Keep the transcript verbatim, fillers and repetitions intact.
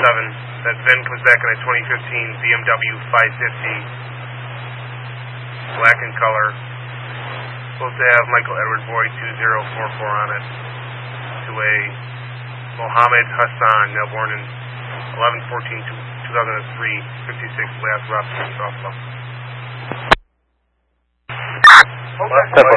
seven. That VIN comes back in a twenty fifteen B M W five fifty, black in color. Supposed to have Michael Edward Boyd two zero four four on it. To a Mohammed Hassan, now born in eleven fourteen two thousand three, fifty-six Last Robson, Softball. Hold on.